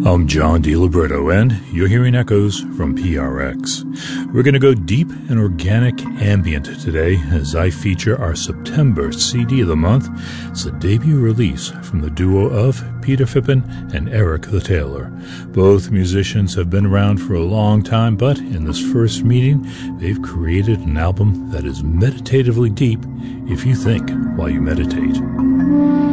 I'm John DiLibretto, and you're hearing echoes from PRX. We're going to go deep and organic ambient today as I feature our September CD of the month. It's a debut release from the duo of Peter Phippen and Eric the Tailor. Both musicians have been around for a long time, but in this first meeting, they've created an album that is meditatively deep if you think while you meditate.